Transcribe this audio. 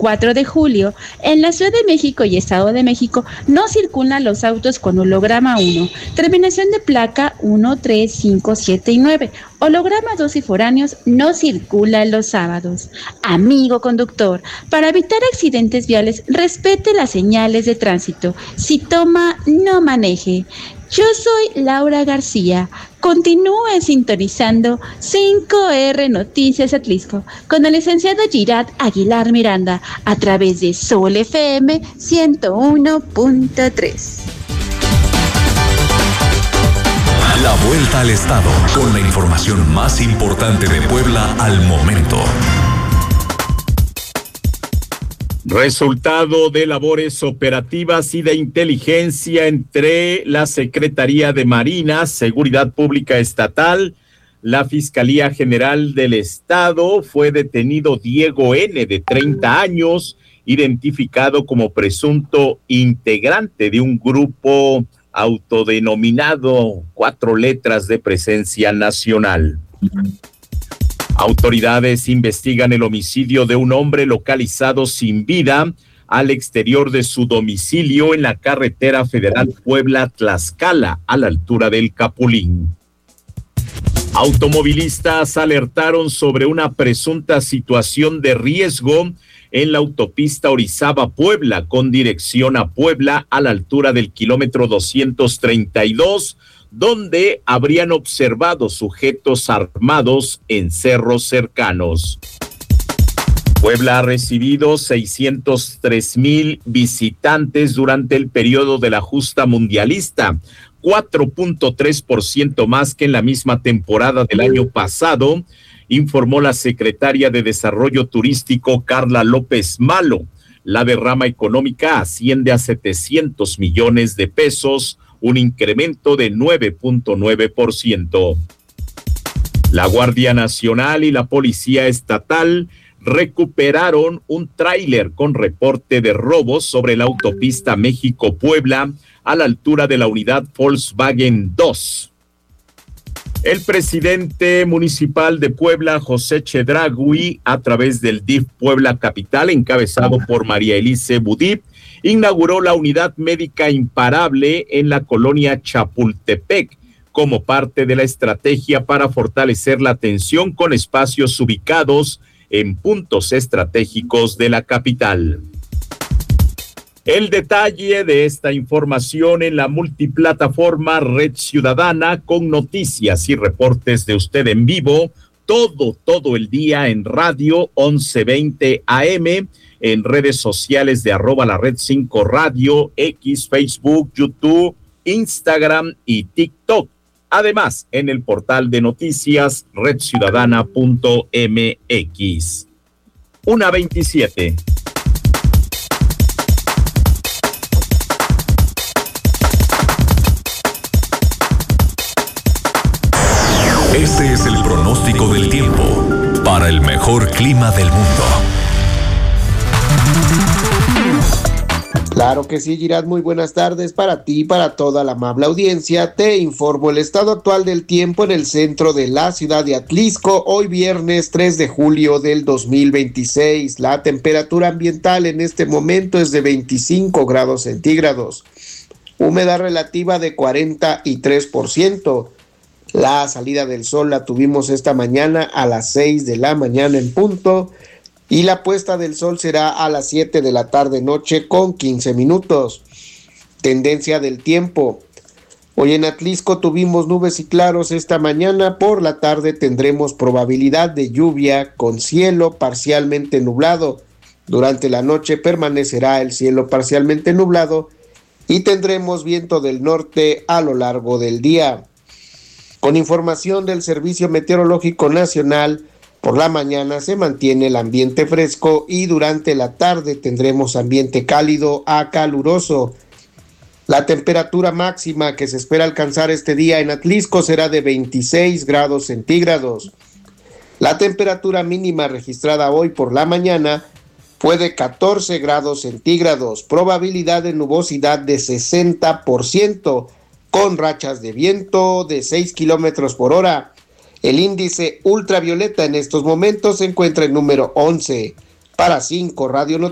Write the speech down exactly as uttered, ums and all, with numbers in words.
cuatro de julio, en la Ciudad de México y Estado de México no circulan los autos con holograma uno, terminación de placa uno, tres, cinco, siete y nueve. Holograma dos y foráneos no circulan los sábados. Amigo conductor, para evitar accidentes viales, respete las señales de tránsito. Si toma, no maneje. Yo soy Laura García. Continúe sintonizando cinco erre Noticias Atlisco con el licenciado Girard Aguilar Miranda a través de Sol F M ciento uno punto tres. La vuelta al estado con la información más importante de Puebla al momento. Resultado de labores operativas y de inteligencia entre la Secretaría de Marina, Seguridad Pública Estatal, la Fiscalía General del Estado. Fue detenido Diego N., de treinta años, identificado como presunto integrante de un grupo autodenominado Cuatro Letras de Presencia Nacional. Autoridades investigan el homicidio de un hombre localizado sin vida al exterior de su domicilio en la carretera federal Puebla-Tlaxcala, a la altura del Capulín. Automovilistas alertaron sobre una presunta situación de riesgo en la autopista Orizaba-Puebla, con dirección a Puebla, a la altura del kilómetro doscientos treinta y dos, donde habrían observado sujetos armados en cerros cercanos. Puebla ha recibido seiscientos tres mil visitantes durante el periodo de la justa mundialista, cuatro punto tres por ciento más que en la misma temporada del año pasado, informó la secretaria de Desarrollo Turístico Carla López Malo. La derrama económica asciende a setecientos millones de pesos, un incremento de nueve punto nueve por ciento. La Guardia Nacional y la Policía Estatal recuperaron un tráiler con reporte de robos sobre la autopista México-Puebla a la altura de la unidad Volkswagen dos. El presidente municipal de Puebla, José Chedragui, a través del D I F Puebla Capital, encabezado por María Elise Budip, inauguró la unidad médica imparable en la colonia Chapultepec, como parte de la estrategia para fortalecer la atención con espacios ubicados en puntos estratégicos de la capital. El detalle de esta información en la multiplataforma Red Ciudadana, con noticias y reportes de usted en vivo, todo, todo el día en radio once veinte A M, en redes sociales de arroba la red cinco radio, X, Facebook, YouTube, Instagram y TikTok. Además, en el portal de noticias red ciudadana punto m x. una veintisiete. Este es el pronóstico del tiempo para el mejor clima del mundo. Claro que sí, Girard, muy buenas tardes para ti y para toda la amable audiencia. Te informo el estado actual del tiempo en el centro de la ciudad de Atlisco, hoy viernes tres de julio del dos mil veintiséis. La temperatura ambiental en este momento es de veinticinco grados centígrados, humedad relativa de cuarenta y tres por ciento. La salida del sol la tuvimos esta mañana a las seis de la mañana en punto, y la puesta del sol será a las siete de la tarde noche con quince minutos. Tendencia del tiempo. Hoy en Atlisco tuvimos nubes y claros esta mañana. Por la tarde tendremos probabilidad de lluvia con cielo parcialmente nublado. Durante la noche permanecerá el cielo parcialmente nublado y tendremos viento del norte a lo largo del día. Con información del Servicio Meteorológico Nacional, por la mañana se mantiene el ambiente fresco y durante la tarde tendremos ambiente cálido a caluroso. La temperatura máxima que se espera alcanzar este día en Atlisco será de veintiséis grados centígrados. La temperatura mínima registrada hoy por la mañana fue de catorce grados centígrados, probabilidad de nubosidad de sesenta por ciento, con rachas de viento de seis kilómetros por hora. El índice ultravioleta en estos momentos se encuentra en número once. Para cinco Radio Noticias.